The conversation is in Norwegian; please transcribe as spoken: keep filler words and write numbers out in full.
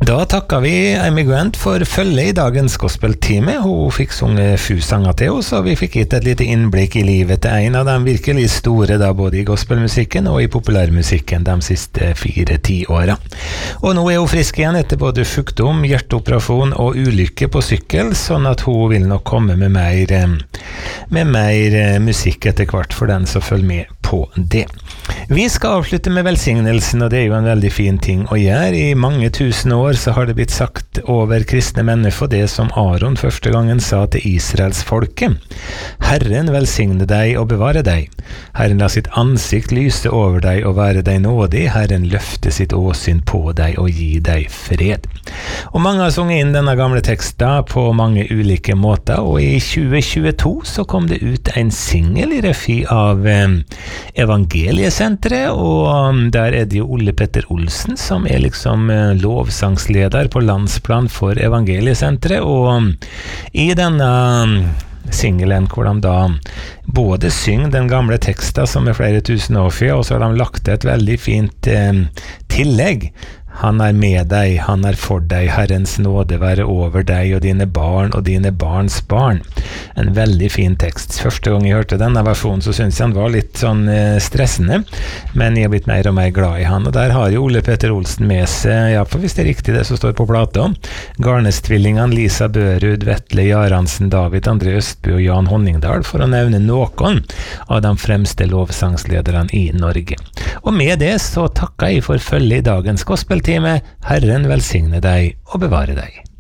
Da takker vi Amy Grant for følge i dagens gospeltime. Hun fikk sunge fusanger til oss, og vi fikk gitt et lite innblikk i livet til en av de virkelig store, da, både i gospelmusikken og i populærmusikken de siste fire ti åra. Og nå er hun frisk igjen etter både sykdom, hjerteoperasjon og ulykke på sykkel, sånn at hun vil nok komme med mer, med mer musikk etter hvert for den som følger med på det. Vi skal avslutte med velsignelsen, og det er jo en veldig fin ting å gjøre. I mange tusen år så har det blitt sagt over kristne mennesker det som Aaron første gangen sa til Israels folke. Herren velsigne deg og bevare deg. Herren la sitt ansikt lyse over deg og være deg nådig. Herren løfte sitt åsyn på deg og gi deg fred. Og mange har sunget inn denne gamle teksten på mange ulike måter, og i tjue tjueto så kom det ut en single i regi av eh, Evangeliesenteret, og der er det jo Ole Petter Olsen som er liksom eh, lovsangsleder på landsplan for Evangeliesenteret, og i denne singelen hvor de da både synger den gamle teksten som er flere tusen år siden, og så har de lagt et veldig fint eh, tillegg. Han er med deg, han er for deg, Herrens nåde være over deg og dine barn og dine barns barn. En veldig fin tekst. Første gang jeg hørte denne versjonen så synes jeg han var litt sånn eh, stressende, men jeg har blitt mer og mer glad i han. Og der har jo Ole Petter Olsen med seg, ja, for hvis det er riktig det som står på plata, Garnestvillingene Lisa Børud, Vetle Jaransen, David André Østby og Jan Honningdal, for å nevne noen av de fremste lovsangslederne i Norge. Og med det så takker jeg for følge i dagens gospeltime. Herren velsigne deg og bevare deg.